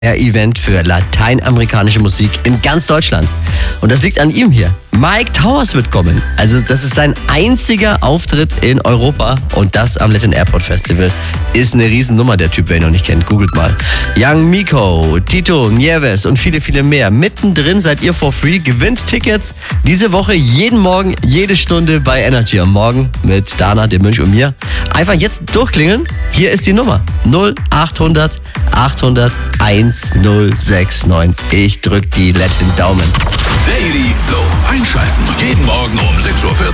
Event für lateinamerikanische Musik in ganz Deutschland. Und das liegt an ihm hier. Mike Towers wird kommen. Also das ist sein einziger Auftritt in Europa und das am Latin Airport Festival. Ist eine Riesennummer, der Typ, wer ihn noch nicht kennt. Googelt mal. Young Miko, Tito, Nieves und viele, viele mehr. Mittendrin seid ihr for free. Gewinnt Tickets diese Woche jeden Morgen, jede Stunde bei Energy am Morgen mit Dana, dem Mönch und mir. Einfach jetzt durchklingeln. Hier ist die Nummer 0800 800 1069. Ich drück die Latin Daumen. Daily Flow. Einschalten. Jeden Morgen um 6.40 Uhr